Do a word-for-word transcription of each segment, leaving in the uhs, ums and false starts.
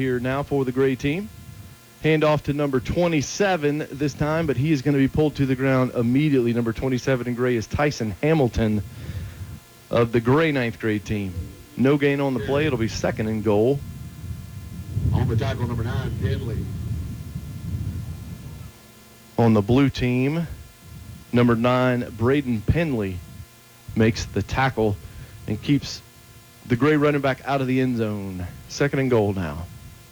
here now for the gray team. Handoff to number twenty-seven this time, but he is going to be pulled to the ground immediately. Number twenty-seven in gray is Tyson Hamilton of the gray ninth grade team. No gain on the play. It'll be second and goal. On the tackle, number nine, Kenley. On the blue team, number nine, Braden Penley makes the tackle and keeps the gray running back out of the end zone. Second and goal now.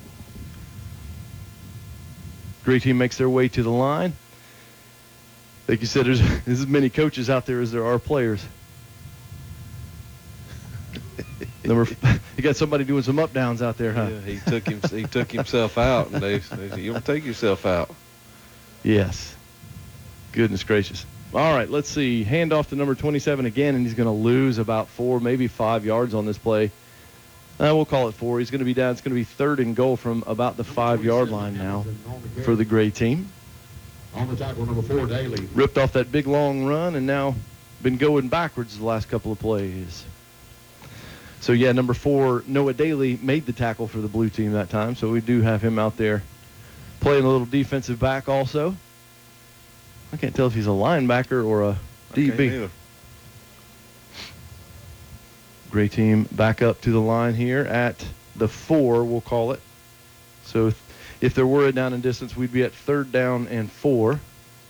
Gray team makes their way to the line. Like you said, there's, there's as many coaches out there as there are players. Number, you got somebody doing some up downs out there, huh? Yeah, he took him. He took himself out, and they, they said, "You don't take yourself out." Yes. Goodness gracious. All right, let's see. Handoff to number twenty-seven again, and he's going to lose about four, maybe five yards on this play. Uh, we'll call it four. He's going to be down. It's going to be third and goal from about the five-yard line now for the gray team. On the tackle, number four, Daly. Ripped off that big long run and now been going backwards the last couple of plays. So, yeah, number four, Noah Daly, made the tackle for the blue team that time. So we do have him out there playing a little defensive back also. I can't tell if he's a linebacker or a D B. Gray team back up to the line here at the four, we'll call it. So if, if there were a down and distance, we'd be at third down and four.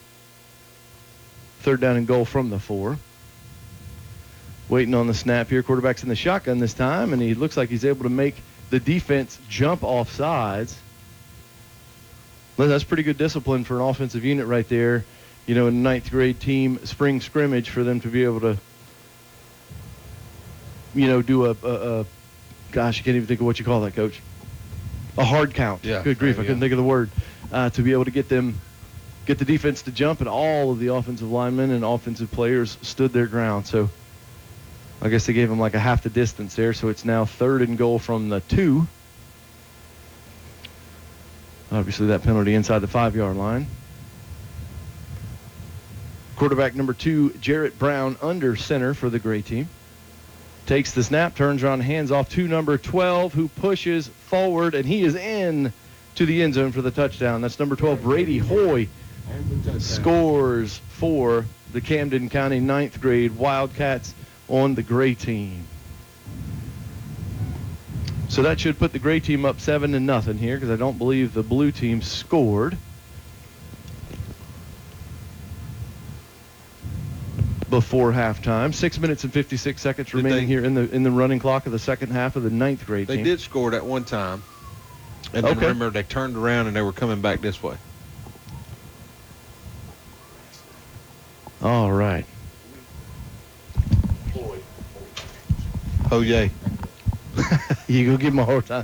Third down and goal from the four. Waiting on the snap here. Quarterback's in the shotgun this time, and he looks like he's able to make the defense jump off sides. Well, that's pretty good discipline for an offensive unit right there. You know, in the ninth grade team spring scrimmage, for them to be able to, you know, do a, a, a gosh, I can't even think of what you call that, Coach. A hard count. Yeah. Good grief, I couldn't think of the word. Uh, to be able to get them, get the defense to jump, and all of the offensive linemen and offensive players stood their ground. So I guess they gave him like a half the distance there. So it's now third and goal from the two. Obviously that penalty inside the five-yard line. Quarterback number two, Jarrett Brown, under center for the gray team. Takes the snap, turns around, hands off to number twelve, who pushes forward, and he is in to the end zone for the touchdown. That's number twelve, Brady Hoy, scores for the Camden County ninth grade Wildcats on the gray team. So that should put the gray team up seven to nothing here, because I don't believe the blue team scored. Before halftime, six minutes and fifty-six seconds Did remaining they, here in the in the running clock of the second half of the ninth grade they team. did score at one time, and then Okay. remember they turned around and they were coming back this way. All right. Oh yay! You go give him a hard time.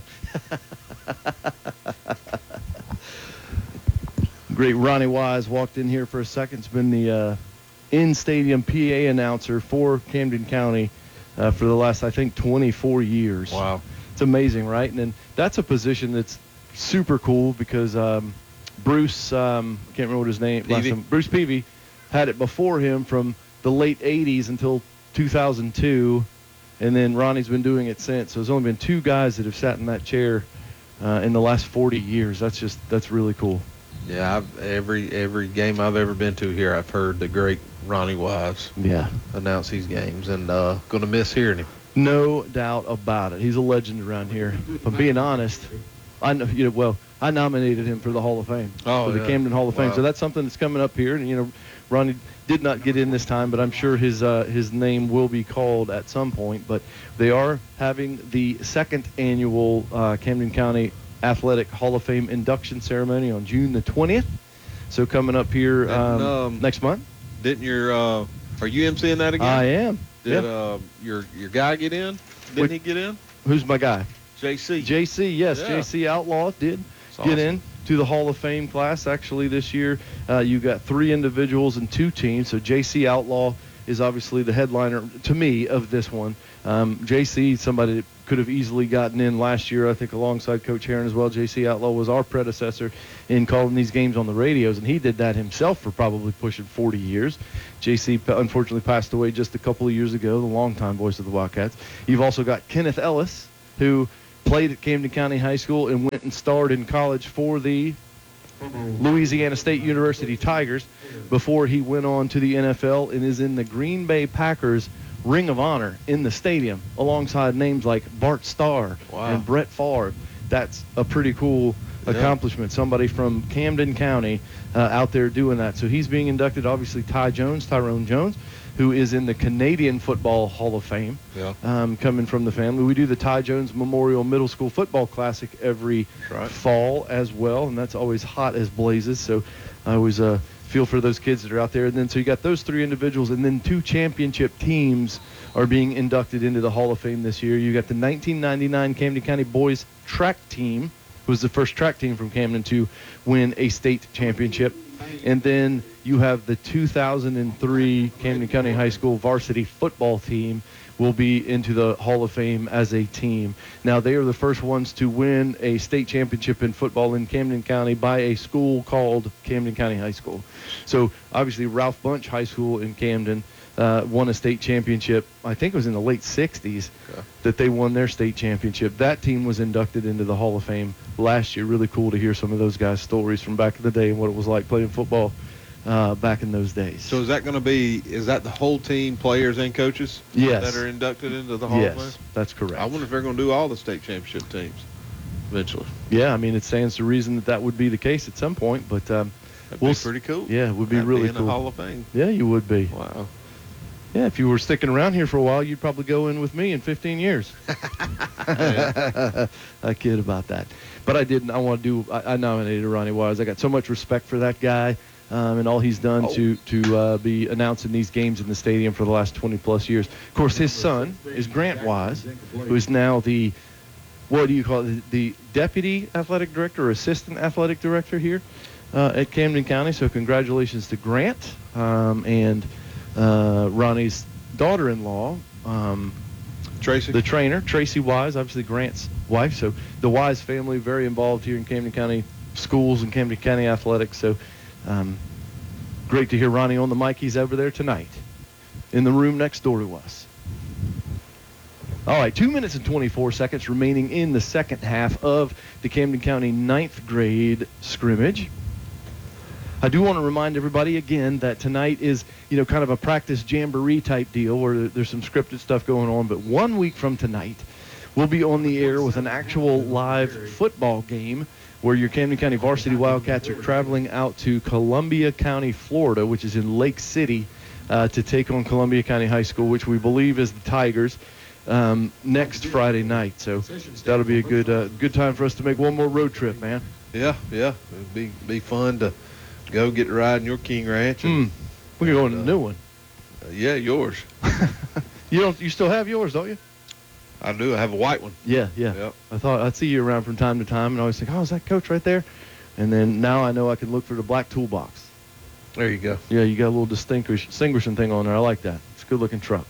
Great Ronnie Wise walked in here for a second. It's been the uh, in-stadium P A announcer for Camden County uh, for the last, I think, twenty-four years. Wow. It's amazing, right? And then that's a position that's super cool because um, Bruce, um, I can't remember what his name, last name, Bruce Peavy, had it before him from the late eighties until two thousand two, and then Ronnie's been doing it since. So there's only been two guys that have sat in that chair uh, in the last forty years. That's just, that's really cool. Yeah, I've, every every game I've ever been to here, I've heard the great Ronnie Wise Yeah. announce these games, and uh, going to miss hearing him. No doubt about it. He's a legend around here. If I'm being honest, I know, you know, well, I nominated him for the Hall of Fame, Oh, for the yeah. Camden Hall of Fame. Wow. So that's something that's coming up here. And, you know, Ronnie did not get in this time, but I'm sure his uh, his name will be called at some point. But they are having the second annual uh, Camden County Athletic Hall of Fame induction ceremony on June the twentieth. So coming up here um, And, um, next month. Didn't your uh, are you emceeing that again? I am. Did yeah. uh, your your guy get in? Didn't Which- he get in? Who's my guy? J C. J C, yes. Yeah. J C Outlaw did That's get awesome. in to the Hall of Fame class. Actually, this year, uh, you got three individuals and two teams. So J C Outlaw is obviously the headliner, to me, of this one. Um, J C, somebody that could have easily gotten in last year, I think, alongside Coach Heron as well. J C Outlaw was our predecessor in calling these games on the radios, and he did that himself for probably pushing forty years. J C unfortunately passed away just a couple of years ago, the longtime voice of the Wildcats. You've also got Kenneth Ellis, who played at Camden County High School, and went and starred in college for the Louisiana State University Tigers before he went on to the N F L and is in the Green Bay Packers Ring of Honor in the stadium alongside names like Bart Starr Wow. and Brett Favre. That's a pretty cool Yeah. accomplishment. Somebody from Camden County uh, out there doing that. So he's being inducted. Obviously, Ty Jones, Tyrone Jones, who is in the Canadian Football Hall of Fame, Yeah. um, coming from the family. We do the Ty Jones Memorial Middle School Football Classic every Right. fall as well, and that's always hot as blazes. So I always uh, feel for those kids that are out there. And then so you got those three individuals, and then two championship teams are being inducted into the Hall of Fame this year. You got the nineteen ninety-nine Camden County Boys Track Team, who was the first track team from Camden to win a state championship. And then you have the two thousand three Camden County High School varsity football team will be into the Hall of Fame as a team. Now, they are the first ones to win a state championship in football in Camden County by a school called Camden County High School. So, obviously, Ralph Bunch High School in Camden uh, won a state championship. I think it was in the late sixties Okay. that they won their state championship. That team was inducted into the Hall of Fame last year. Really cool to hear some of those guys' stories from back in the day and what it was like playing football uh, back in those days. So is that going to be, is that the whole team, players and coaches? Yes. That are inducted into the Hall of Fame? Yes, that's correct. I wonder if they're going to do all the state championship teams eventually. Yeah, I mean, it stands to reason that that would be the case at some point, but um, That'd we'll be s- pretty cool. yeah, it would be That'd really in cool. the Hall of Fame. Yeah, you would be. Wow. Yeah, if you were sticking around here for a while, you'd probably go in with me in fifteen years. I kid about that. But I didn't. I want to do, I, I nominated Ronnie Wise. I got so much respect for that guy um, and all he's done Oh. to, to uh, be announcing these games in the stadium for the last twenty plus years. Of course, his son is Grant Wise, who is now the, what do you call it, the deputy athletic director or assistant athletic director here uh, at Camden County. So congratulations to Grant um, and uh, Ronnie's daughter-in-law, um, Tracy? the trainer, Tracy Wise, obviously Grant's wife. So the Wise family very involved here in Camden County schools and Camden County athletics. So um, great to hear Ronnie on the mic. He's over there tonight in the room next door to us. All right, two minutes and twenty-four seconds remaining in the second half of the Camden County ninth grade scrimmage. I do want to remind everybody again that tonight is, you know, kind of a practice jamboree type deal where there's some scripted stuff going on. But one week from tonight, we'll be on the air with an actual live football game where your Camden County varsity Wildcats are traveling out to Columbia County, Florida, which is in Lake City, uh, to take on Columbia County High School, which we believe is the Tigers, um, next Friday night. So that'll be a good uh, good time for us to make one more road trip, man. Yeah, yeah. It'd be be fun to go get to ride in your King Ranch. And, Mm. We can go on a uh, new one. uh, yeah, yours. You don't. You still have yours, don't you? I do. I have a white one. Yeah, yeah. Yep. I thought I'd see you around from time to time, and I always think, oh, is that Coach right there? And then now I know I can look for the black toolbox. There you go. Yeah, you got a little distinguish, distinguishing thing on there. I like that. It's a good-looking truck.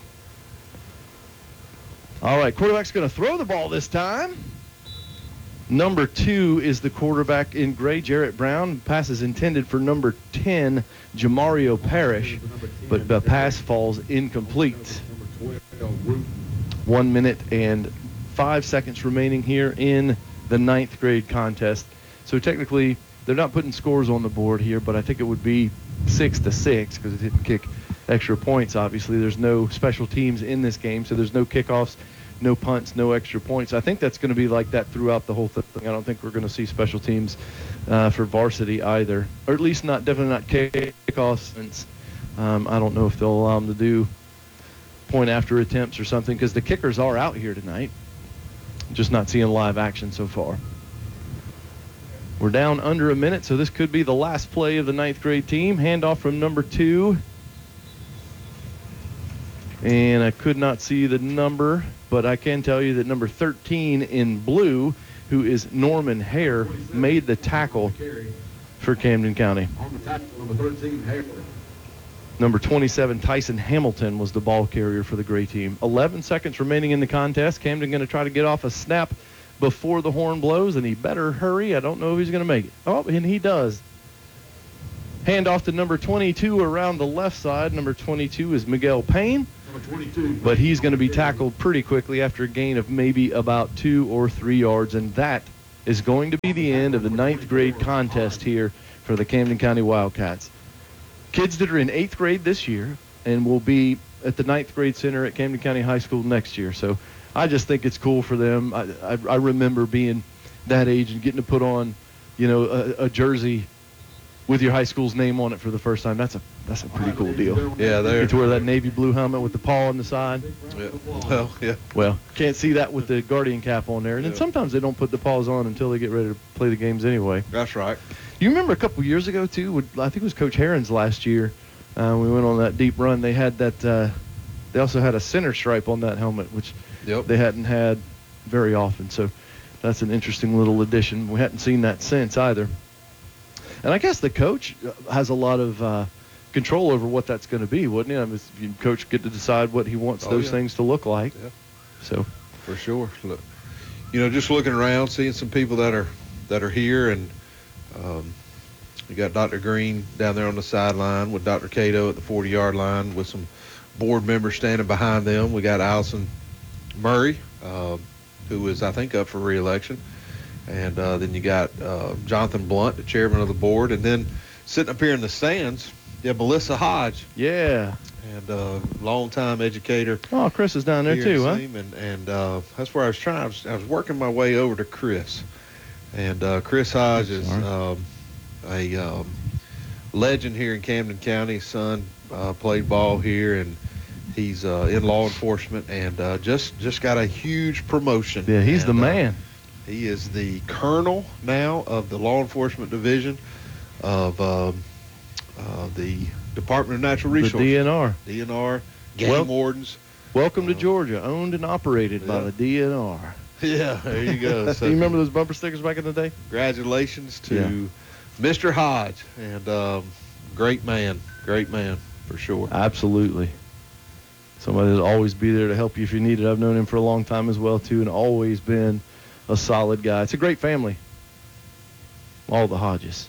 All right, quarterback's going to throw the ball this time. Number two is the quarterback in gray, Jarrett Brown. Pass is intended for number ten, Jamario Parrish, but the pass falls incomplete. Number twelve, Root. One minute and five seconds remaining here in the ninth grade contest. So technically, they're not putting scores on the board here, but I think it would be six to six because it didn't kick extra points. Obviously, there's no special teams in this game, so there's no kickoffs, no punts, no extra points. I think that's going to be like that throughout the whole thing. I don't think we're going to see special teams uh, for varsity either, or at least not definitely not kickoffs. Since um, I don't know if they'll allow them to do point after attempts or something, because the kickers are out here tonight. Just not seeing live action so far. We're down under a minute, so this could be the last play of the ninth grade team. Handoff from number two. And I could not see the number, but I can tell you that number thirteen in blue, who is Norman Hare, made the tackle Carry. for Camden County. On the tackle, number thirteen, Harris. Number twenty-seven, Tyson Hamilton, was the ball carrier for the gray team. eleven seconds remaining in the contest. Camden going to try to get off a snap before the horn blows, and he better hurry. I don't know if he's going to make it. Oh, and he does. Hand off to number twenty-two around the left side. Number twenty-two is Miguel Payne. Number twenty-two. but he's going to be tackled pretty quickly after a gain of maybe about two or three yards, and that is going to be the end of the ninth grade contest here for the Camden County Wildcats. Kids that are in eighth grade this year and will be at the ninth grade center at Camden County High School next year. So I just think it's cool for them. I, I, I remember being that age and getting to put on, you know, a, a jersey with your high school's name on it for the first time. That's a that's a pretty cool deal. Yeah, You they're get to wear that navy blue helmet with the paw on the side. yeah, well, yeah. Well, can't see that with the Guardian cap on there. And then Yeah. sometimes they don't put the paws on until they get ready to play the games anyway. That's right. You remember a couple years ago, too, with, I think it was Coach Herron's last year, uh, we went on that deep run. They had that, uh, they also had a center stripe on that helmet, which Yep. they hadn't had very often. So that's an interesting little addition. We hadn't seen that since either. And I guess the coach has a lot of uh, control over what that's going to be, wouldn't he? I mean, the coach get to decide what he wants Oh, those yeah. things to look like. Yeah. So, For sure. Look, you know, just looking around, seeing some people that are that are here, and um, you got Doctor Green down there on the sideline with Doctor Cato at the forty-yard line with some board members standing behind them. We got Allison Murray, uh, who is, I think, up for re-election. And uh, then you got uh, Jonathan Blunt, the chairman of the board. And then sitting up here in the stands, yeah, Melissa Hodge, yeah. and uh, longtime educator. Oh, Chris is down there, here too, in huh? Seam, And, and uh, that's where I was trying. I was, I was working my way over to Chris. And uh, Chris Hodge is Sorry. um, a um, legend here in Camden County. His son uh, played ball here, and he's uh, in law enforcement, and uh, just, just got a huge promotion. Yeah, he's the And, uh, man. he is the colonel now of the law enforcement division of um, uh, the Department of Natural The Resources. D N R. D N R, game Well- wardens. Welcome to Uh, Georgia, owned and operated by yeah. the D N R. Yeah, there you go. So you remember those bumper stickers back in the day? congratulations to Yeah. Mister Hodge, and um, great man, great man for sure. Absolutely. Somebody that'll always be there to help you if you need it. I've known him for a long time as well, too, and always been a solid guy. It's a great family. All the Hodges.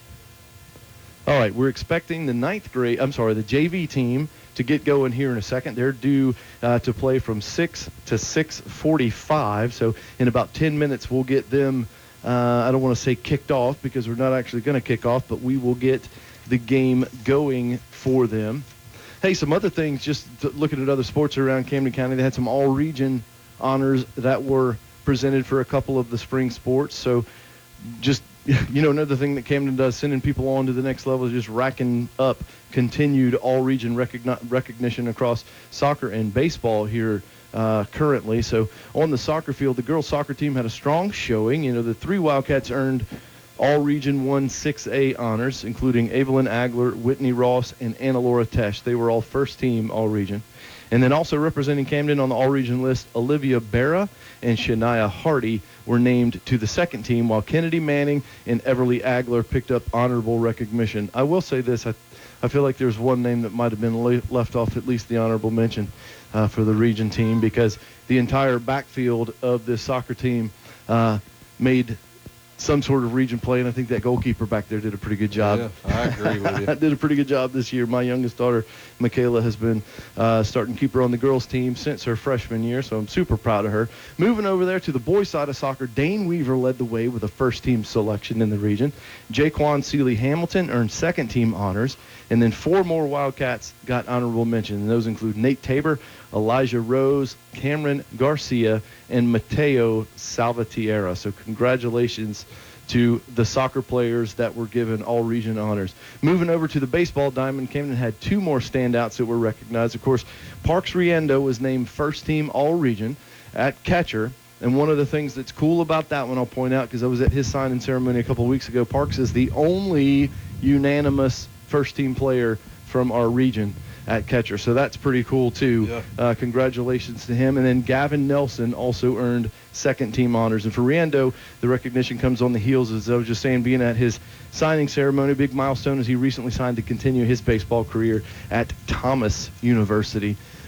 All right, we're expecting the ninth grade, I'm sorry, the J V team to get going here in a second. They're due uh, to play from six to six forty-five, so in about ten minutes we'll get them, uh, I don't want to say kicked off because we're not actually going to kick off, but we will get the game going for them. Hey, some other things, just to looking at other sports around Camden County, they had some all-region honors that were presented for a couple of the spring sports, so just, you know, another thing that Camden does, sending people on to the next level, is just racking up continued all-region recogni- recognition across soccer and baseball here uh, currently. So on the soccer field, the girls' soccer team had a strong showing. You know, the three Wildcats earned all-region one six A honors, including Evelyn Agler, Whitney Ross, and Anna Laura Tesh. They were all first-team all-region. And then also representing Camden on the all-region list, Olivia Barra and Shania Hardy were named to the second team, while Kennedy Manning and Everly Agler picked up honorable recognition. I will say this, I, I feel like there's one name that might have been le- left off at least the honorable mention uh, for the region team, because the entire backfield of this soccer team uh, made some sort of region play, and I think that goalkeeper back there did a pretty good job. Yeah, I agree with you. Did a pretty good job this year. My youngest daughter, Michaela, has been uh, starting keeper on the girls' team since her freshman year, so I'm super proud of her. Moving over there to the boys' side of soccer, Dane Weaver led the way with a first-team selection in the region. Jaquan Seeley Hamilton earned second-team honors, and then four more Wildcats got honorable mention, and those include Nate Tabor, Elijah Rose, Cameron Garcia, and Mateo Salvatierra. So congratulations to the soccer players that were given all-region honors. Moving over to the baseball diamond, Camden had two more standouts that were recognized. Of course, Parks Riendo was named first-team all-region at catcher. And one of the things that's cool about that one, I'll point out, because I was at his signing ceremony a couple of weeks ago, Parks is the only unanimous first-team player from our region at catcher. So that's pretty cool, too. Yeah. Uh, congratulations to him. And then Gavin Nelson also earned second-team honors. And for Riendo, the recognition comes on the heels, as I was just saying, being at his signing ceremony, big milestone as he recently signed to continue his baseball career at Thomas University.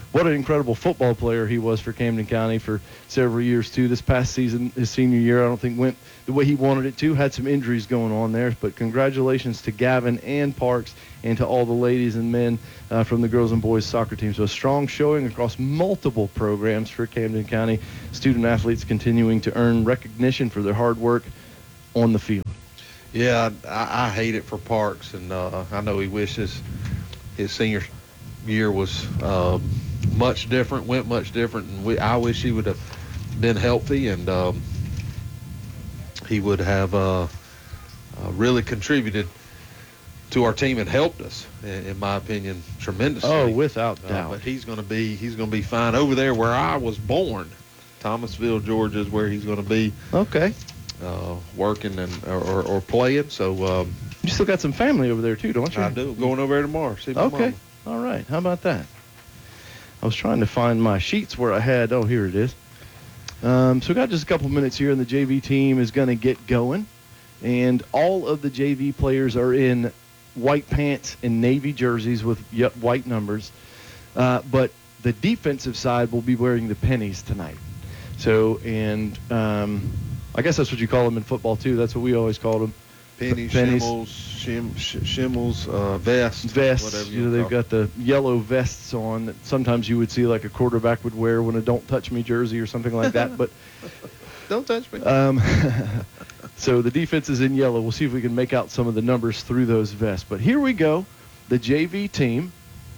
what an incredible football player he was for Camden County for several years, too. This past season, his senior year, I don't think went the way he wanted it to. Had some injuries going on there. But congratulations to Gavin and Parks and to all the ladies and men uh, from the girls and boys soccer team. So a strong showing across multiple programs for Camden County. Student athletes continuing to earn recognition for their hard work on the field. Yeah, I, I hate it for Parks, and uh, I know he wishes his senior year was uh, much different, went much different, and we, I wish he would have been healthy, and um, he would have uh, uh, really contributed to our team and helped us, in, in my opinion, tremendously. Oh, without Uh, doubt. but he's going to be he's going to be fine over there where I was born. Thomasville, Georgia is where he's going to be Okay. uh, working and or, or, or playing. So um, You still got some family over there, too, don't you? I do. Going over there tomorrow. See my Okay. mama. All right. How about that? I was trying to find my sheets where I had. Oh, here it is. Um, so we got just a couple minutes here, and the J V team is going to get going. And all of the J V players are in white pants and navy jerseys with y- white numbers. Uh, but the defensive side will be wearing the pennies tonight. So, and um, I guess that's what you call them in football, too. That's what we always called them. Pennies, Pennies. shimmels, shim, sh- shimmels, uh, vests, Vests, whatever you know, you they've call got the yellow vests on that sometimes you would see like a quarterback would wear when a Don't Touch Me jersey or something like that. But it. Don't touch me. um, so the defense is in yellow. We'll see if we can make out some of the numbers through those vests. But here we go. The J V team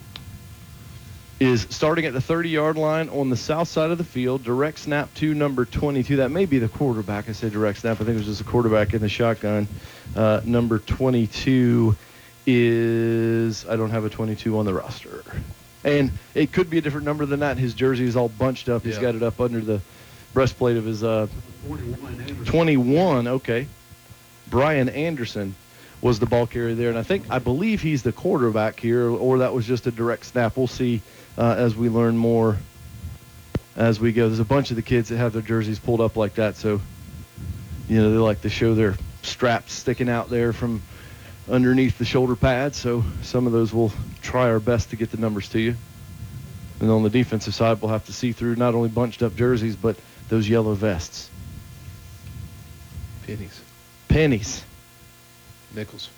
is starting at the thirty-yard line on the south side of the field. Direct snap to number twenty-two. That may be the quarterback. I said direct snap. I think it was just a quarterback in the shotgun. Uh, number twenty-two is, I don't have a twenty-two on the roster. And it could be a different number than that. His jersey is all bunched up. He's Yeah. got it up under the breastplate of his uh, forty-one, Anderson. twenty-one. Okay. Brian Anderson was the ball carrier there. And I think, I believe he's the quarterback here, or that was just a direct snap. We'll see uh, as we learn more as we go. There's a bunch of the kids that have their jerseys pulled up like that. So, you know, they like to show their straps sticking out there from underneath the shoulder pads. So some of those we'll try our best to get the numbers to you. And on the defensive side, we'll have to see through not only bunched up jerseys, but those yellow vests. Pennies, Pennies. nickels.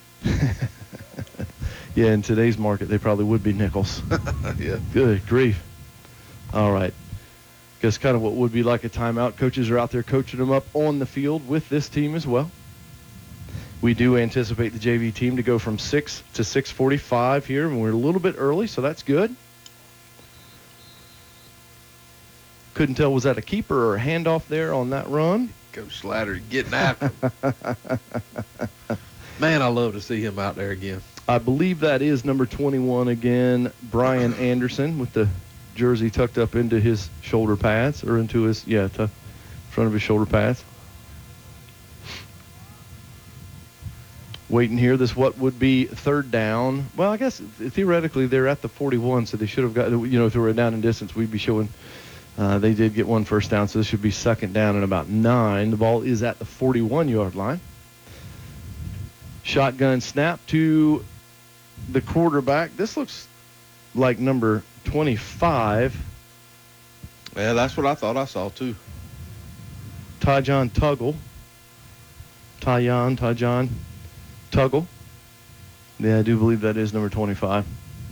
Yeah, in today's market, they probably would be nickels. Yeah. Good grief. All right. Guess kind of what would be like a timeout. Coaches are out there coaching them up on the field with this team as well. We do anticipate the J V team to go from six to six forty-five here, and we're a little bit early, so that's good. Couldn't tell, was that a keeper or a handoff there on that run? Coach Slattery getting after him. Man, I love to see him out there again. I believe that is number twenty-one again, Brian Anderson, with the jersey tucked up into his shoulder pads, or into his, yeah, to front of his shoulder pads. Waiting here, this what would be third down. Well, I guess theoretically they're at the forty-one, so they should have got, you know, if they were down in distance, we'd be showing uh, they did get one first down, so this should be second down and about nine. The ball is at the forty-one-yard line. Shotgun snap to the quarterback. This looks like number twenty-five, Yeah, that's what I thought I saw too. Tyjon Tuggle. Tyon, Tyjon Tuggle. Yeah, I do believe that is number twenty-five.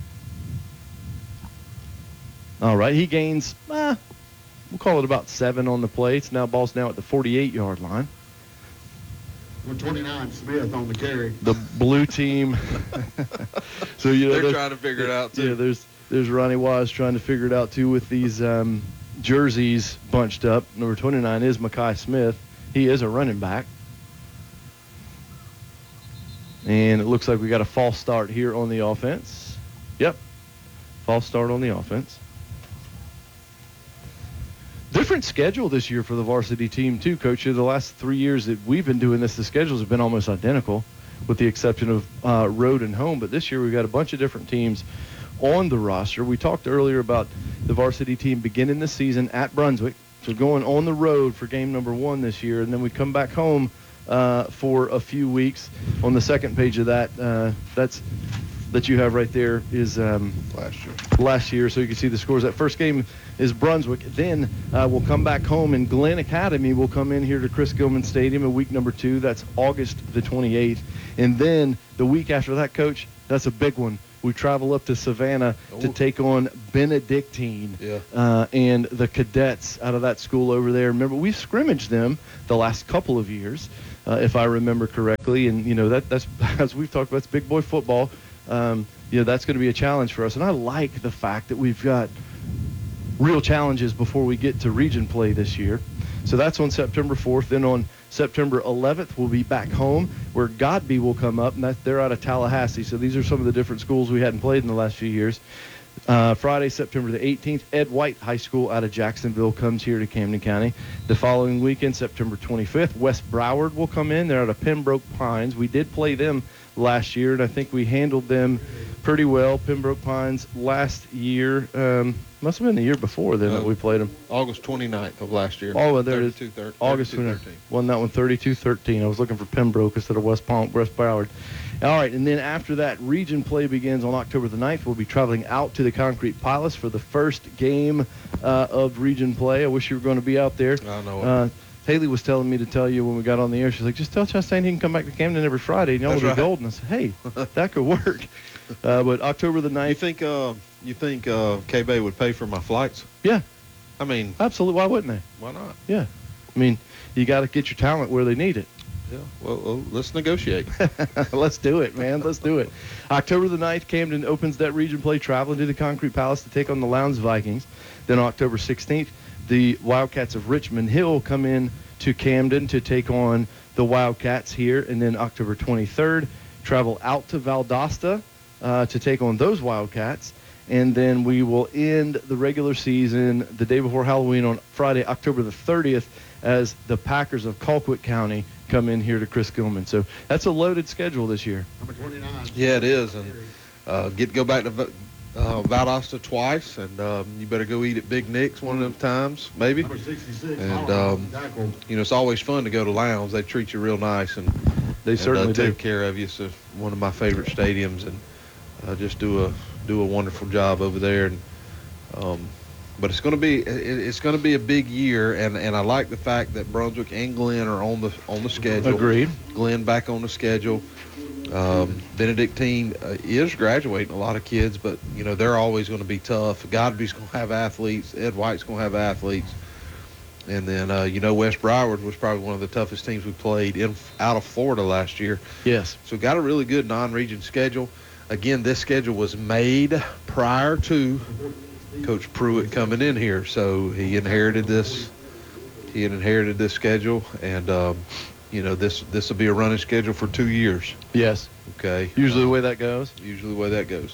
All right, he gains, eh, we'll call it about seven on the play. It's now, ball's now at the forty-eight-yard line. Number twenty-nine, Smith on the carry. The blue team. So, you know, They're there's- trying to figure it out too. Yeah, there's there's Ronnie Wise trying to figure it out too with these um, jerseys bunched up. Number twenty-nine is Makai Smith. He is a running back. And it looks like we got a false start here on the offense. Yep, false start on the offense. Different schedule this year for the varsity team too, Coach. The last three years that we've been doing this, the schedules have been almost identical, with the exception of uh, road and home. But this year we've got a bunch of different teams on the roster. We talked earlier about the varsity team beginning the season at Brunswick, so going on the road for game number one this year, and then we come back home uh, for a few weeks. On the second page of that, uh, that's that you have right there is um, last year. last year, so you can see the scores. That first game is Brunswick. Then uh, we'll come back home, and Glenn Academy will come in here to Chris Gilman Stadium in week number two. That's August the twenty-eighth. And then the week after that, Coach, that's a big one. We travel up to Savannah Ooh. to take on Benedictine Yeah. uh, and the cadets out of that school over there. Remember, we've scrimmaged them the last couple of years, uh, if I remember correctly. And, you know, that that's, as we've talked about, it's big boy football. Um, you know, that's going to be a challenge for us. And I like the fact that we've got real challenges before we get to region play this year. So that's on September fourth. Then on September eleventh, we'll be back home where Godby will come up, and that, they're out of Tallahassee. So these are some of the different schools we hadn't played in the last few years. Uh, Friday, September the eighteenth, Ed White High School out of Jacksonville comes here to Camden County. The following weekend, September twenty-fifth, West Broward will come in. They're out of Pembroke Pines. We did play them last year, and I think we handled them pretty well. Pembroke Pines last year, um, must have been the year before then that we played them. August twenty-ninth of last year. Oh, well, there it is. thirty-two thirteen. August twenty-ninth. Won that one thirty-two thirteen. I was looking for Pembroke instead of West Palm, West Broward. All right, and then after that, region play begins on October the ninth. We'll be traveling out to the Concrete Palace for the first game uh, of region play. I wish you were going to be out there. I know it. Uh, Haley was telling me to tell you when we got on the air. She's like, just tell Chastain he can come back to Camden every Friday, and y'all will That's be right. golden. I said, hey, that could work. Uh, but October the You ninth, think uh, you think uh, K-Bay would pay for my flights? yeah, I mean, absolutely. Why wouldn't they? why not? Yeah. I mean, you got to get your talent where they need it. Yeah. Well, well let's negotiate. Let's do it, man. Let's do it. October the ninth, Camden opens that region play, traveling to the Concrete Palace to take on the Lowndes Vikings. Then October sixteenth, the Wildcats of Richmond Hill come in to Camden to take on the Wildcats here. And then October twenty-third, travel out to Valdosta uh, to take on those Wildcats. And then we will end the regular season the day before Halloween on Friday, October the thirtieth, as the Packers of Colquitt County come in here to Chris Gilman. So that's a loaded schedule this year. Number twenty-nine. Yeah, it is, and uh, get go back to Va- uh, Valdosta twice, and um, you better go eat at Big Nick's one of them times, maybe. Number sixty-six. And, Holland, um, tackle. You know, it's always fun to go to Lowndes. They treat you real nice, and They and, certainly uh, take do. care of you. It's uh, one of my favorite stadiums, and uh, just do a do a wonderful job over there. And um, but it's going to be it, it's going to be a big year, and, and I like the fact that Brunswick and Glenn are on the on the schedule. Agreed. Glenn back on the schedule. Um, Benedictine uh, is graduating a lot of kids, but you know they're always going to be tough. Godby's going to have athletes. Ed White's going to have athletes. And then, uh, you know, West Broward was probably one of the toughest teams we played in out of Florida last year. Yes. So got a really good non-region schedule. Again, this schedule was made prior to Coach Pruitt coming in here. So he inherited this. He had inherited this schedule, and um, you know this this will be a running schedule for two years. Yes. Okay. Usually the way that goes. Usually the way that goes.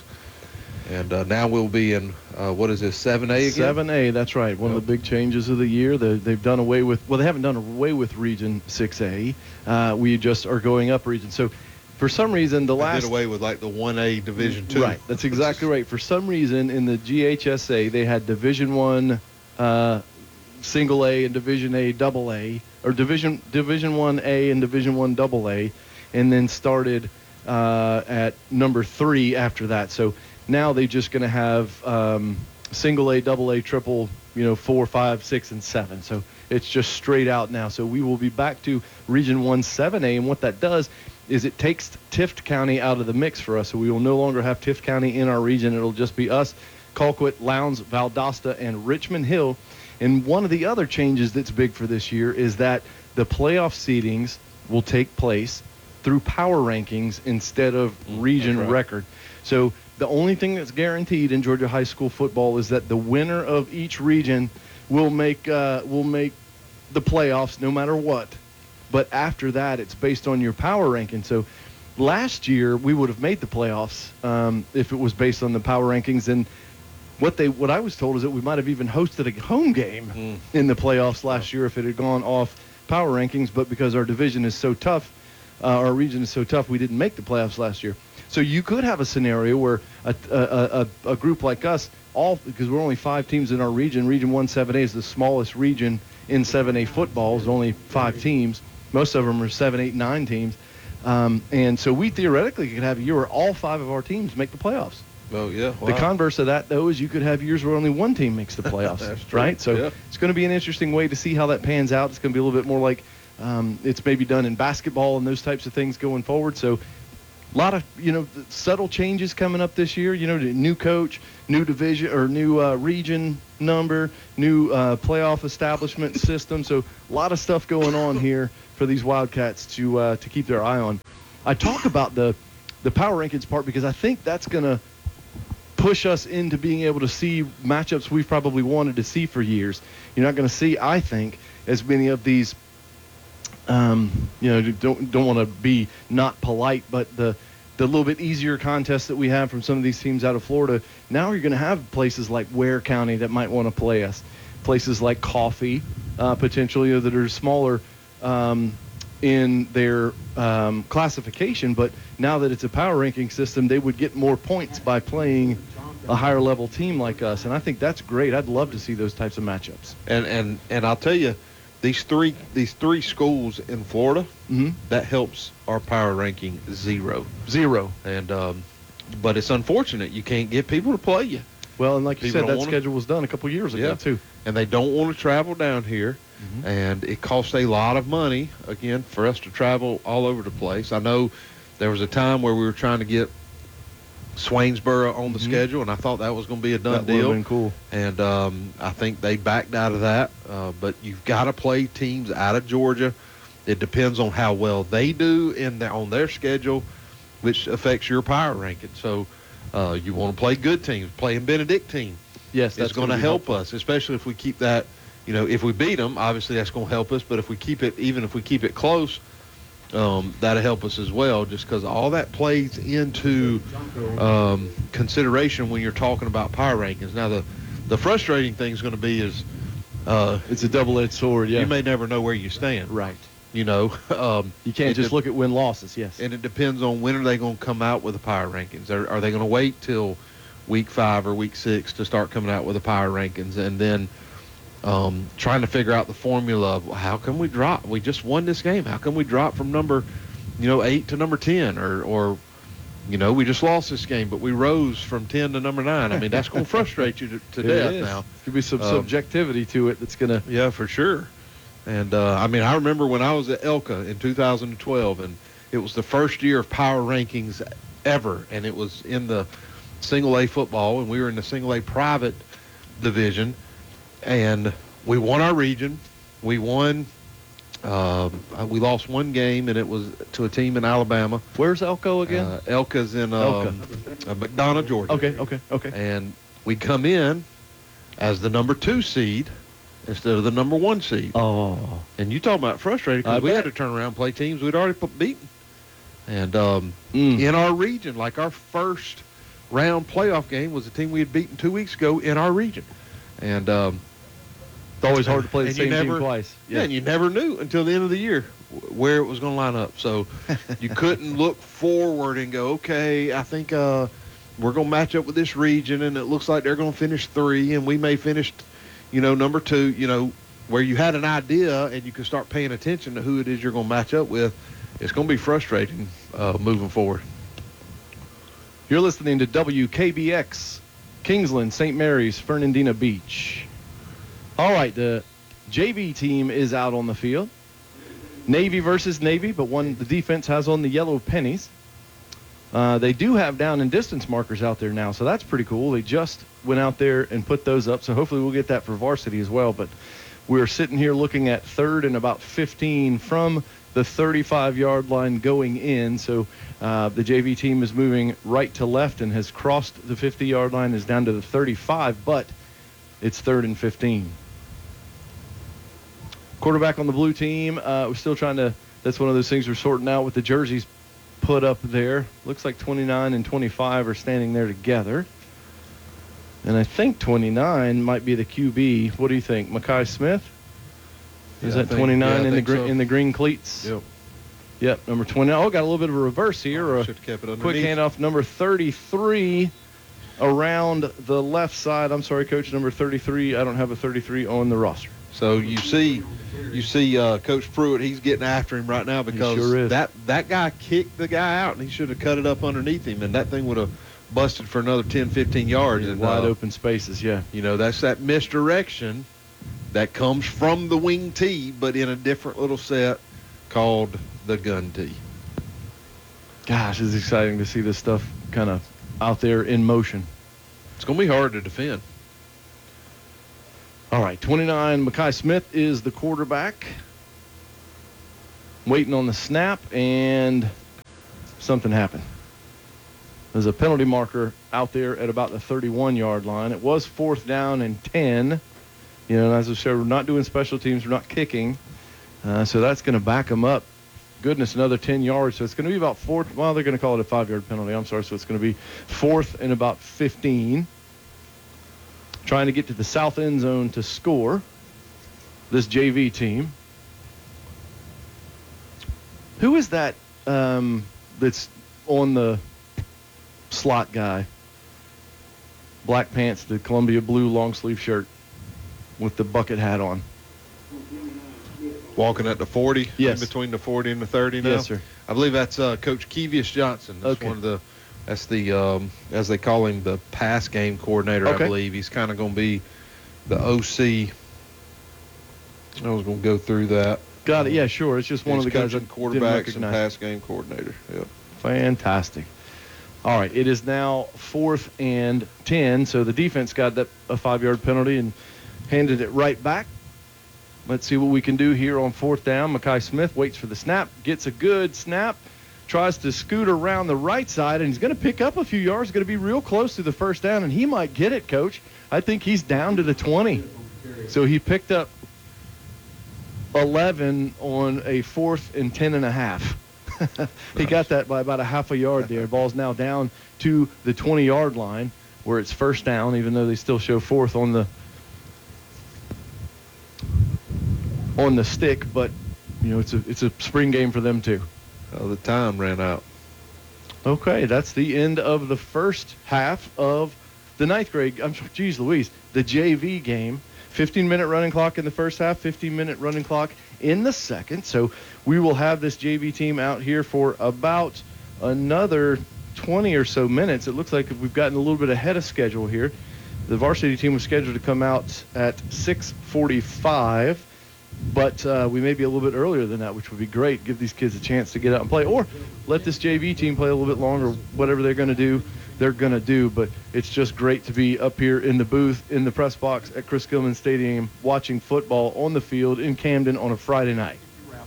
And uh, now we'll be in uh, what is this seven A again? seven A, that's right. One of the big changes of the year. They, they've done away with, well, they haven't done away with Region six A. Uh, we just are going up region. So for some reason, the They last. did away with like the one A Division two. Right, that's exactly right. For some reason, in the G H S A, they had Division One, uh, Single A, and Division A, Double A, or Division Division One A and Division One Double A, and then started uh, at number three after that. So now they're just going to have um, Single A, Double A, Triple, you know, four, five, six, and seven. So it's just straight out now. So we will be back to Region One seven A, and what that does is it takes Tift County out of the mix for us. So we will no longer have Tift County in our region. It'll just be us, Colquitt, Lowndes, Valdosta, and Richmond Hill. And one of the other changes that's big for this year is that the playoff seedings will take place through power rankings instead of region right. record. So the only thing that's guaranteed in Georgia high school football is that the winner of each region will make uh, will make the playoffs no matter what. But after that, it's based on your power ranking. So last year, we would have made the playoffs um, if it was based on the power rankings. And what they what I was told is that we might have even hosted a home game Mm. in the playoffs last year if it had gone off power rankings. But because our division is so tough, uh, our region is so tough, we didn't make the playoffs last year. So you could have a scenario where a, a, a, a group like us, all because we're only five teams in our region. Region one seven A is the smallest region in seven A football. There's only five teams. Most of them are seven, eight, nine teams. Um, and so we theoretically could have a year where all five of our teams make the playoffs. Oh, yeah. The Wow. converse of that, though, is you could have years where only one team makes the playoffs. That's true. Right? So Yeah. it's going to be an interesting way to see how that pans out. It's going to be a little bit more like um, it's maybe done in basketball and those types of things going forward. So a lot of, you know, subtle changes coming up this year. You know, new coach, new division or new uh, region number, new uh, playoff establishment system. So a lot of stuff going on here for these Wildcats to uh, to keep their eye on. I talk about the the power rankings part because I think that's going to push us into being able to see matchups we've probably wanted to see for years. You're not going to see, I think, as many of these. Um, you know, don't don't want to be not polite, but the the little bit easier contests that we have from some of these teams out of Florida. Now you're going to have places like Ware County that might want to play us, places like Coffee, uh, potentially, that are smaller um, in their um, classification. But now that it's a power ranking system, they would get more points by playing a higher level team like us, and I think that's great. I'd love to see those types of matchups. And and and I'll tell you, these three these three schools in Florida, Mm-hmm. that helps our power ranking zero. Zero. And um, but it's unfortunate you can't get people to play you, Well, and like you People said, don't that wanna- schedule was done a couple years ago Yeah. too. and they don't want to travel down here, Mhm. and it costs a lot of money again for us to travel all over the place. I know there was a time where we were trying to get Swainsboro on the Mhm. schedule, and I thought that was going to be a done That would've deal. been cool. And um, I think they backed out of that. Uh, but you've got to play teams out of Georgia. It depends on how well they do in their, on their schedule, which affects your power ranking. So uh, you want to play good teams. Playing Benedictine Yes, is that's going to be help helpful. us, especially if we keep that. You know, if we beat them, obviously that's going to help us. But if we keep it, even if we keep it close, um, that'll help us as well. Just because all that plays into um, consideration when you're talking about power rankings. Now, the the frustrating thing is going to be is uh, It's a double-edged sword. Yeah. you may never know where you stand. right. You know, um, You can't it just de- look at win losses. Yes. and it depends on when are they going to come out with the power rankings. Are, are they going to wait till week five or week six to start coming out with the power rankings, and then um, trying to figure out the formula of how can we drop? We just won this game. How can we drop from number, you know, eight to number ten, or or you know, we just lost this game, but we rose from ten to number nine. I mean, that's going to frustrate you to, to It death is. now. Could be some Um, subjectivity to it that's gonna. Yeah, for sure. And uh, I mean, I remember when I was at Elka in two thousand twelve, and it was the first year of power rankings ever, and it was in the single A football, and we were in the single A private division, and we won our region. We won. Uh, we lost one game, and it was to a team in Alabama. Where's Elko again? Uh, Elka's in um, uh, McDonough, Georgia. okay. Okay. Okay. And we come in as the number two seed instead of the number one seed. Oh. And you talking about frustrated I because we had bet. to turn around and play teams we'd already put- beaten. And um, Mm. in our region, like our first round playoff game was a team we had beaten two weeks ago in our region. And um, It's always hard to play the and you same never- team twice. yeah, and you never knew until the end of the year wh- where it was going to line up. So you couldn't look forward and go, okay, I think uh, we're going to match up with this region, and it looks like they're going to finish three, and we may finish, you know, number two, you know, where you had an idea and you could start paying attention to who it is you're going to match up with. It's going to be frustrating uh, moving forward. You're listening to W K B X, Kingsland, Saint Mary's, Fernandina Beach. All right, the J V team is out on the field. Navy versus Navy, but one the defense has on the yellow pennies. Uh, they do have down and distance markers out there now, so that's pretty cool. They just went out there and put those up, so hopefully we'll get that for varsity as well. But we're sitting here looking at third and about fifteen from the thirty-five-yard line going in. So uh, the J V team is moving right to left and has crossed the fifty-yard line, is down to the thirty-five, but it's third and fifteen. Quarterback on the blue team, uh, we're still trying to, that's one of those things we're sorting out with the jerseys put up there. Looks like twenty-nine and twenty-five are standing there together. And I think twenty-nine might be the Q B. What do you think, Makai Smith? Is Yeah, I that think- twenty-nine yeah, I in the think green so. in the green cleats? Yep. Yep, number twenty. Oh, got a little bit of a reverse here. Or a Should have kept it quick underneath. handoff, number thirty-three around the left side. I'm sorry, Coach, number thirty-three. I don't have a thirty-three on the roster. So you see, you see uh, Coach Pruitt, he's getting after him right now because sure is. that that guy kicked the guy out, and he should have cut it up underneath him, and that thing would have busted for another ten, fifteen yards. Yeah, and, wide uh, open spaces, yeah. You know, that's that misdirection that comes from the wing tee, but in a different little set called the gun tee. Gosh, it's exciting to see this stuff kind of out there in motion. It's going to be hard to defend. All right, twenty-nine, Makai Smith is the quarterback. Waiting on the snap, and something happened. There's a penalty marker out there at about the thirty-one-yard line. It was fourth down and ten. You know, as I said, we're not doing special teams. We're not kicking. Uh, so that's going to back them up. Goodness, another ten yards. So it's going to be about fourth. Well, they're going to call it a five-yard penalty. I'm sorry. So it's going to be fourth and about fifteen. Trying to get to the south end zone to score. This J V team. Who is that um, that's on the slot guy? Black pants, the Columbia blue long sleeve shirt with the bucket hat on. Walking at the forty, yes. In between the forty and the thirty now. Yes, sir. I believe that's uh, Coach Kevius Johnson. That's okay. one of the, that's the, um, as they call him, the pass game coordinator, okay. I believe. He's kind of going to be the O C. I was going to go through that. Got it. Yeah, sure. It's just one He's of the guys that coaching didn't quarterbacks and recognize. pass game coordinator. Yep. Fantastic. All right, it is now fourth and ten, so the defense got that a five-yard penalty and handed it right back. Let's see what we can do here on fourth down. Makai Smith waits for the snap, gets a good snap, tries to scoot around the right side, and he's going to pick up a few yards, going to be real close to the first down, and he might get it, Coach. I think he's down to the twenty. So he picked up eleven on a fourth and ten and a half. He got that by about a half a yard there. Ball's now down to the twenty-yard line where it's first down, even though they still show fourth on the on the stick. But you know, it's a it's a spring game for them too. Uh, the time ran out. Okay, that's the end of the first half of the ninth grade. I'm sorry, geez Louise, the J V game. fifteen-minute running clock in the first half, fifteen-minute running clock in the second. So we will have this J V team out here for about another twenty or so minutes. It looks like we've gotten a little bit ahead of schedule here. The varsity team was scheduled to come out at six forty-five, but uh, we may be a little bit earlier than that, which would be great. Give these kids a chance to get out and play, or let this J V team play a little bit longer. Whatever they're going to do, they're going to do. But it's just great to be up here in the booth, in the press box at Chris Gilman Stadium, watching football on the field in Camden on a Friday night.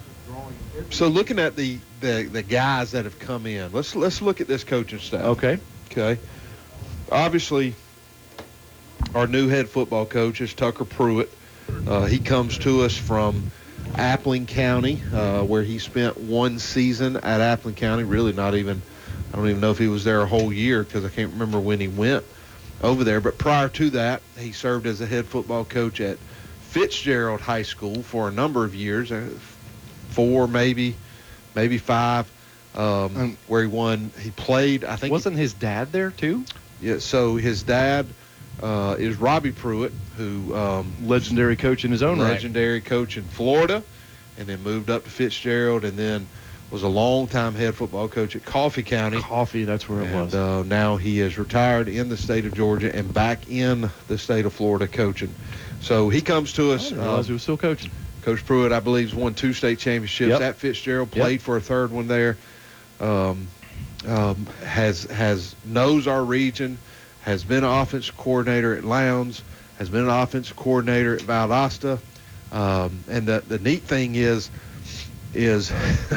So looking at the, the, the guys that have come in, let's let's look at this coaching staff. Okay. Okay. Obviously, our new head football coach is Tucker Pruitt. Uh, he comes to us from Appling County, uh, where he spent one season at Appling County. Really not even, I don't even know if he was there a whole year because I can't remember when he went over there. But prior to that, he served as a head football coach at Fitzgerald High School for a number of years, uh, four maybe, maybe five, um, Um, where he won. He played, I think. Wasn't his dad there too? Yeah, so his dad uh, is Robbie Pruitt, who um, Legendary coach in his own right. legendary coach in Florida, and then moved up to Fitzgerald, and then was a long-time head football coach at Coffee County. Coffee, that's where it and, was. Uh, now he is retired in the state of Georgia and back in the state of Florida coaching. So he comes to I us. didn't realize uh, he was still coaching. Coach Pruitt, I believe, has won two state championships Yep. at Fitzgerald. Played Yep. for a third one there. Um, um, has has knows our region. Has been an offensive coordinator at Lowndes. Has been an offensive coordinator at Valdosta. Um, and the the neat thing is, is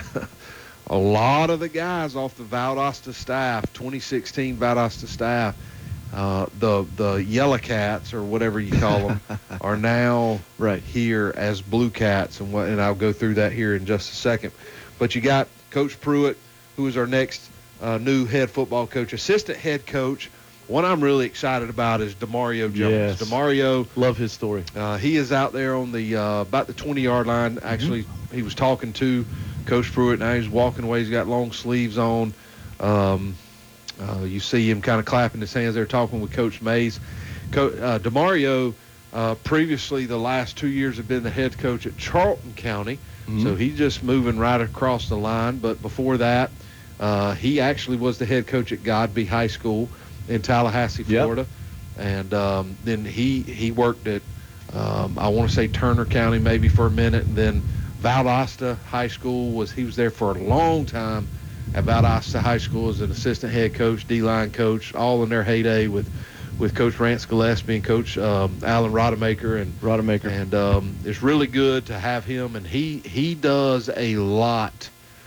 a lot of the guys off the Valdosta staff, twenty sixteen Valdosta staff, uh, the the Yellow Cats or whatever you call them, are now Right. here as Blue Cats, and what, and I'll go through that here in just a second. But you got Coach Pruitt, who is our next uh, new head football coach, assistant head coach. One I'm really excited about is Demario Jones. Yes. Demario, Love his story. uh, he is out there on the uh, about the twenty-yard line. Actually, Mm-hmm. he was talking to Coach Pruitt. Now he's walking away. He's got long sleeves on. Um, uh, you see him kind of clapping his hands there, talking with Coach Mays. Co- uh, Demario Uh, previously, the last two years have been the head coach at Charlton County, Mhm. so he's just moving right across the line. But before that, uh, he actually was the head coach at Godby High School in Tallahassee, Yep. Florida, and um, then he he worked at um, I want to say Turner County maybe for a minute, and then Valdosta High School was he was there for a long time at Valdosta High School as an assistant head coach, D-line coach, all in their heyday with with Coach Rance Gillespie and Coach um, Alan Rodemaker, and Rodemaker. and um, it's really good to have him, and he he does a lot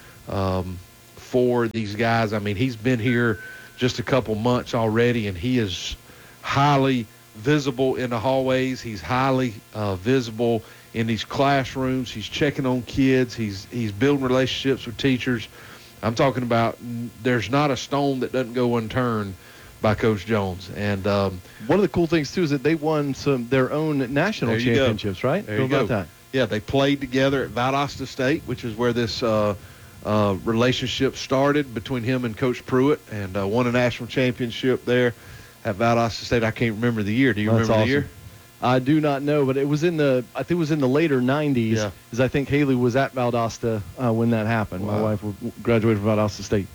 um, for these guys. I mean, he's been here just a couple months already, and he is highly visible in the hallways. He's highly uh, visible in these classrooms. He's checking on kids. He's he's building relationships with teachers. I'm talking about there's not a stone that doesn't go unturned by Coach Jones. And um, one of the cool things too is that they won some their own national There you go. championships, right? There How you go. about that? yeah, they played together at Valdosta State, which is where this uh, uh, relationship started between him and Coach Pruitt, and uh, won a national championship there at Valdosta State. I can't remember the year. Do you That's remember awesome. the year? I do not know, but it was in the I think it was in the later nineties. Yeah. Because I think Haley was at Valdosta uh, when that happened. My Wow. wife w- graduated from Valdosta State.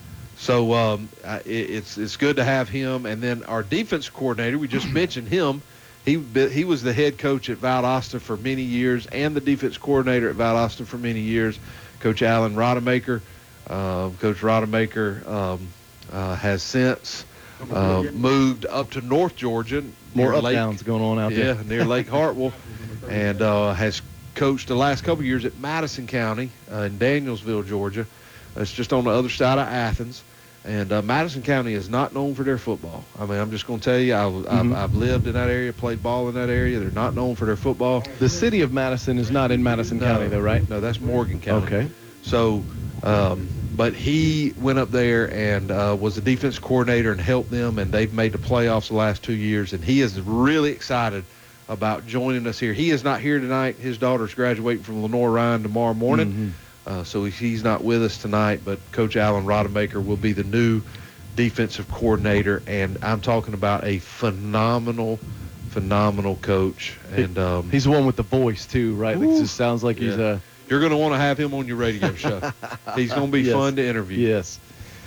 So um, I- it, it's it's good to have him. And then our defense coordinator, we just mentioned him. He be- he was the head coach at Valdosta for many years and the defense coordinator at Valdosta for many years. Coach Alan Rodemaker. Uh, Coach Rodemaker um, uh, has since uh, moved up to North Georgia. More near up Lake- downs going on out Yeah, there. near Lake Hartwell, and uh, has coached the last couple of years at Madison County uh, in Danielsville, Georgia. It's just on the other side of Athens. And uh, Madison County is not known for their football. I mean, I'm just going to tell you, I, Mhm. I've, I've lived in that area, played ball in that area. They're not known for their football. The city of Madison is not in Madison County, though, right? No, that's Morgan County. Okay. So, um, but he went up there and uh, was the defense coordinator and helped them, and they've made the playoffs the last two years. And he is really excited about joining us here. He is not here tonight. His daughter's graduating from Lenore Ryan tomorrow morning. Mhm. Uh, so he's not with us tonight, but Coach Alan Rodemaker will be the new defensive coordinator, and I'm talking about a phenomenal, phenomenal coach. And um, He's the one with the voice, too, right? Like, it Ooh. just sounds like he's Yeah. a... you're going to want to have him on your radio show. He's going to be Yes. fun to interview. Yes.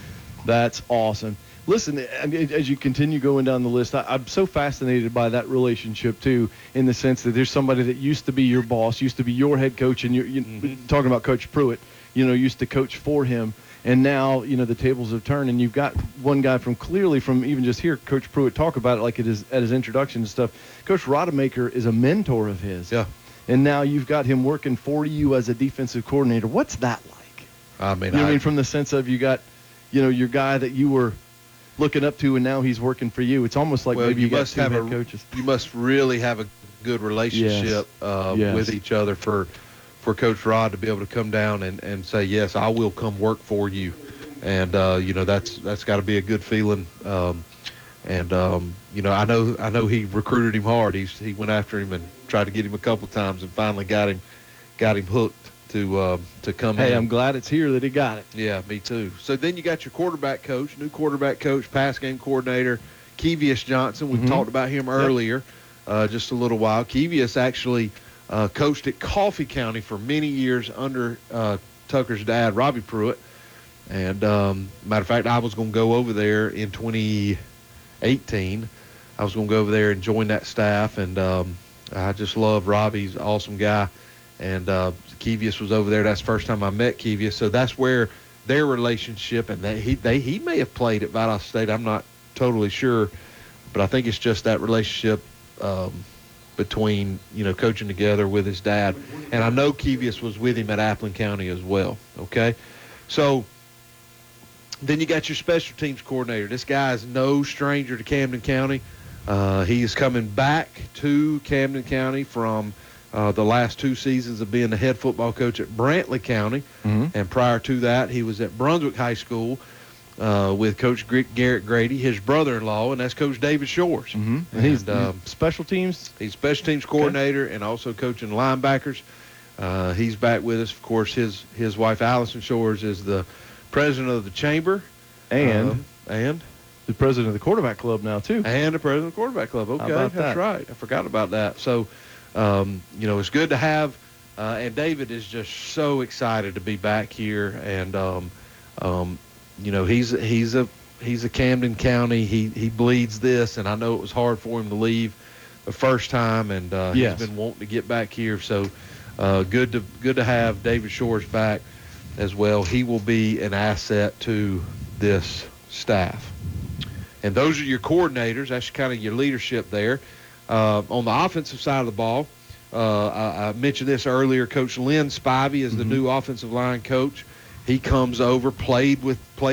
That's awesome. Listen, and as you continue going down the list, I, I'm so fascinated by that relationship, too, in the sense that there's somebody that used to be your boss, used to be your head coach, and you're, you Mhm. talking about Coach Pruitt, you know, used to coach for him. And now, you know, the tables have turned, and you've got one guy from clearly from even just here, Coach Pruitt talk about it like it is at his introduction and stuff. Coach Rodemaker is a mentor of his. Yeah. And now you've got him working for you as a defensive coordinator. What's that like? I mean, You know what I I, mean? From the sense of you got, you know, your guy that you were looking up to, and now he's working for you. It's almost like well, maybe you, you, got must two have head a coaches. you must really have a good relationship uh, Yes. with each other for for Coach Rod to be able to come down and, and say, yes, I will come work for you. And uh, you know, that's that's got to be a good feeling. Um, and um, you know, I know I know he recruited him hard. He's he went after him and tried to get him a couple of times, and finally got him got him hooked to uh, to come in. Hey, I'm glad it's here that he got it. Yeah, me too. So then you got your quarterback coach, new quarterback coach, pass game coordinator, Kevius Johnson. We've Mhm. talked about him earlier, uh, just a little while. Kevius actually uh, coached at Coffee County for many years under uh, Tucker's dad, Robbie Pruitt. And um, matter of fact, I was going to go over there in twenty eighteen. I was going to go over there and join that staff, and um, I just love Robbie. He's an awesome guy. And uh, Kevius was over there. That's the first time I met Kevius. So that's where their relationship, and they, he they he may have played at Valdosta State. I'm not totally sure, but I think it's just that relationship um, between, you know, coaching together with his dad. And I know Kevius was with him at Appleton County as well. Okay, so then you got your special teams coordinator. This guy is no stranger to Camden County. Uh, he is coming back to Camden County from uh, the last two seasons of being the head football coach at Brantley County. Mm-hmm. And prior to that, he was at Brunswick High School uh, with Coach Gr- Garrett Grady, his brother-in-law, and that's Coach David Shores. Mm-hmm. And he's And, um, special teams. He's special teams coordinator and also coaching linebackers. Uh, he's back with us. Of course, his his wife, Allison Shores, is the president of the chamber. And Um, and the president of the quarterback club now too. And the president of the quarterback club. Okay, about that's that? right. I forgot about that. So, um, you know, it's good to have. Uh, and David is just so excited to be back here. And, um, um, you know, he's he's a he's a Camden County. He he bleeds this, and I know it was hard for him to leave the first time, and uh, Yes. he's been wanting to get back here. So, uh, good to good to have David Shores back as well. He will be an asset to this staff. And those are your coordinators. That's kind of your leadership there. Uh, on the offensive side of the ball, uh, I, I mentioned this earlier. Coach Lynn Spivey is the Mhm. new offensive line coach. He comes over, played with played.